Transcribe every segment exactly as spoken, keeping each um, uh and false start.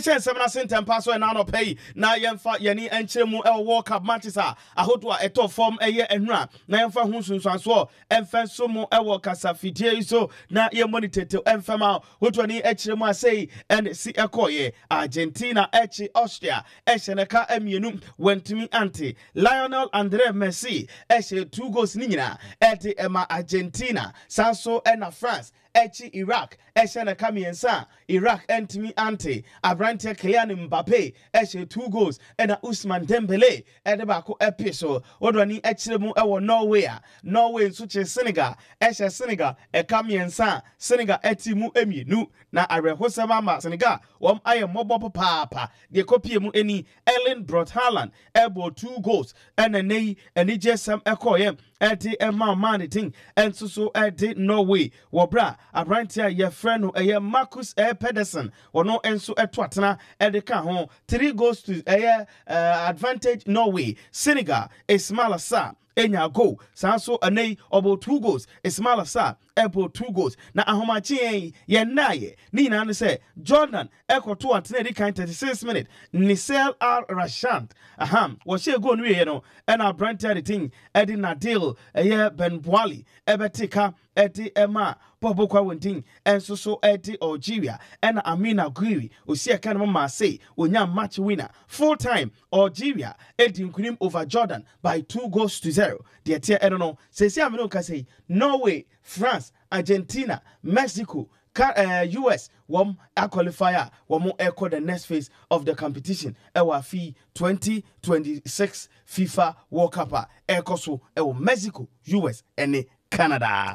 Yensha semana sentem paso na no pay na yemfa yeni enkyere mu e World Cup matches a ahodo a eto form eye enura na yemfa hu sunsanso emfa so mu e wo kasa fidie so na ye monitor emfa ma hoto ni ekyere mu asei en si ekoye Argentina echi Austria esheneka emienu wentumi anti Lionel Andre Messi eshe two goals ni nyina eti ema Argentina sanso ena France echi Iraq esheneka kamiensa Iraq entimi anti Abrante Kylian Mbappe eshe two goals ena Ousmane Dembele ede bako episo odwani echire mu ewo Norway a Norway nso che Senegal eshe Senegal e kamiensa Senegal etimu emienu na arehosema ma Senegal wom aye mobo papa de kopie mu eni Erling Brot Haaland ebo two goals ena nei eni jesam ekoye eti ema man thing enso so edi Norway wobra Abrante ye friend eye Marcus E. Pedersen ono enso eto atena edeka ho three goals to eye uh, advantage Norway. Senegal Ismaila Sarr enya goal sanso anei obo two goals Ismaila Sarr ebo two goals na ahomachi ye naye ni na ne se Jordan ekoto atena edika thirty-six minutes Nisel Al Rashad aham wo she goal no ye no ena Abrante the thing edi Nadil eye Ben Boali ebetika edi ema Bobo kwa wending enso so edi Algeria ena Amina Gouiri osi eka no ma say onya match winner full time Algeria edi nkunim over Jordan by two goals to zero de tie eno no se se ameno ka say Norway, France, Argentina, Mexico, Uh, U S wom a qualifier wom echo the next phase of the competition ewa fi twenty twenty-six FIFA World Cup echo so ewo Mexico, U S and Canada.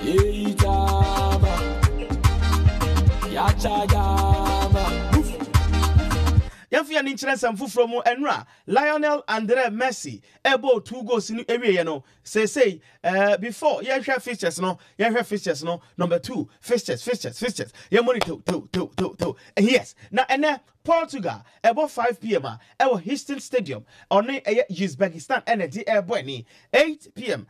Yafia ninchira samfu from enra Lionel Andre Messi ebo two goals in area no say say uh before yeah share fixtures no yeah share fixtures no number two fixtures fixtures fixtures yeah money to to to to to yes na ene Portugal about five p m ewo Houston Stadium on Uzbekistan energy airboy ni eight p m